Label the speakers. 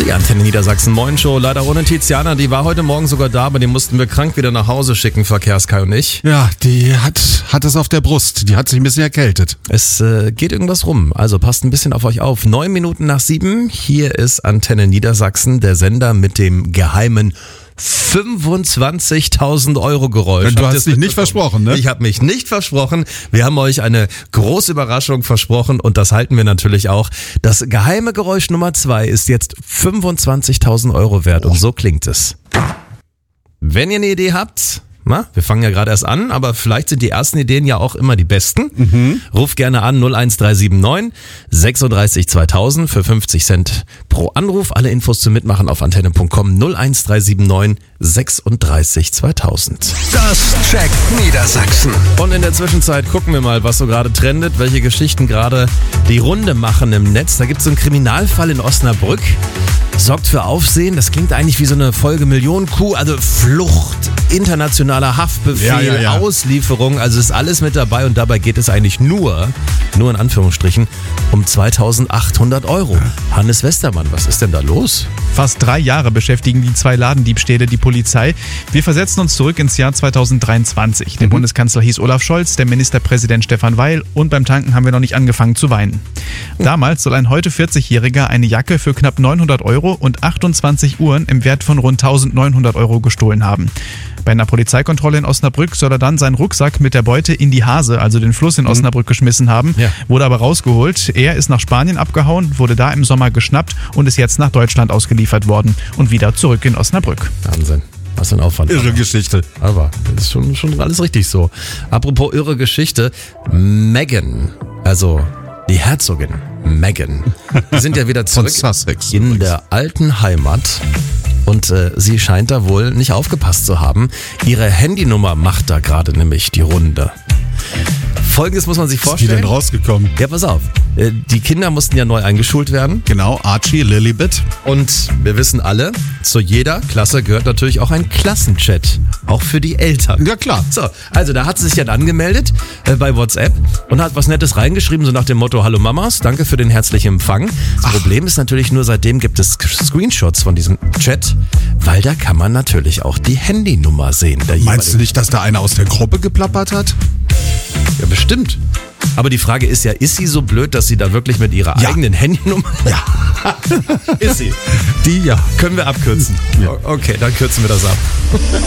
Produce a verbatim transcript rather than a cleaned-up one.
Speaker 1: Die Antenne Niedersachsen Moin Show, leider ohne Tiziana, die war heute Morgen sogar da, aber die mussten wir krank wieder nach Hause schicken, Verkehrskai und ich.
Speaker 2: Ja, die hat, hat es auf der Brust, die hat sich ein bisschen erkältet.
Speaker 1: Es äh, geht irgendwas rum, also passt ein bisschen auf euch auf. Neun Minuten nach sieben, hier ist Antenne Niedersachsen, der Sender mit dem geheimen fünfundzwanzigtausend Euro Geräusch.
Speaker 2: Du hast dich nicht versprochen, ne?
Speaker 1: Ich habe mich nicht versprochen. Wir haben euch eine große Überraschung versprochen und das halten wir natürlich auch. Das geheime Geräusch Nummer zwei ist jetzt fünfundzwanzigtausend Euro wert und so klingt es. Wenn ihr eine Idee habt, na, wir fangen ja gerade erst an, aber vielleicht sind die ersten Ideen ja auch immer die besten. Mhm. Ruft gerne an null eins drei sieben neun sechsunddreißig zweitausend für fünfzig Cent pro Anruf. Alle Infos zum Mitmachen auf antenne punkt com null eins drei sieben neun sechsunddreißig zweitausend.
Speaker 3: Das checkt Niedersachsen.
Speaker 1: Und in der Zwischenzeit gucken wir mal, was so gerade trendet, welche Geschichten gerade die Runde machen im Netz. Da gibt es so einen Kriminalfall in Osnabrück. Sorgt für Aufsehen. Das klingt eigentlich wie so eine Folge Millionen-Kuh. Also Flucht, internationaler Haftbefehl,
Speaker 2: ja, ja, ja.
Speaker 1: Auslieferung. Also ist alles mit dabei und dabei geht es eigentlich nur, nur in Anführungsstrichen, um zweitausendachthundert Euro. Hannes Westermann, was ist denn da los?
Speaker 4: Fast drei Jahre beschäftigen die zwei Ladendiebstähle die Polizei. Wir versetzen uns zurück ins Jahr zweitausenddreiundzwanzig. Der mhm. Bundeskanzler hieß Olaf Scholz, der Ministerpräsident Stefan Weil und beim Tanken haben wir noch nicht angefangen zu weinen. Damals soll ein heute vierzig-Jähriger eine Jacke für knapp neunhundert Euro und achtundzwanzig Uhren im Wert von rund eintausendneunhundert Euro gestohlen haben. Bei einer Polizeikontrolle in Osnabrück soll er dann seinen Rucksack mit der Beute in die Hase, also den Fluss in Osnabrück, geschmissen haben,
Speaker 1: ja.
Speaker 4: wurde aber rausgeholt. Er ist nach Spanien abgehauen, wurde da im Sommer geschnappt und ist jetzt nach Deutschland ausgeliefert worden und wieder zurück in Osnabrück.
Speaker 1: Wahnsinn. Was für ein Aufwand.
Speaker 2: Irre Geschichte.
Speaker 1: Aber das ist schon, schon alles richtig so. Apropos irre Geschichte, Meghan, also die Herzogin Meghan, die sind ja wieder zurück
Speaker 2: Sussex
Speaker 1: in
Speaker 2: übrigens.
Speaker 1: der alten Heimat. Und äh, sie scheint da wohl nicht aufgepasst zu haben. Ihre Handynummer macht da gerade nämlich die Runde. Folgendes muss man sich
Speaker 2: Ist die
Speaker 1: vorstellen.
Speaker 2: denn rausgekommen?
Speaker 1: Ja, pass auf. Äh, Die Kinder mussten ja neu eingeschult werden.
Speaker 2: Genau, Archie, Lilibet.
Speaker 1: Und wir wissen alle, zu jeder Klasse gehört natürlich auch ein Klassenchat. Auch für die Eltern.
Speaker 2: Ja, klar.
Speaker 1: So, also da hat sie sich dann angemeldet äh, bei WhatsApp und hat was Nettes reingeschrieben, so nach dem Motto, hallo Mamas, danke für den herzlichen Empfang. Das Ach. Problem ist natürlich nur, seitdem gibt es Screenshots von diesem Chat, weil da kann man natürlich auch die Handynummer sehen. Der
Speaker 2: Meinst du nicht, dass da einer aus der Gruppe geplappert hat?
Speaker 1: Ja, bestimmt. Aber die Frage ist ja, ist sie so blöd, dass sie da wirklich mit ihrer
Speaker 2: Ja.
Speaker 1: eigenen Handynummer...
Speaker 2: Ja.
Speaker 1: Ist sie.
Speaker 2: Die ja.
Speaker 1: Können wir abkürzen?
Speaker 2: Ja.
Speaker 1: Okay, dann kürzen wir das ab.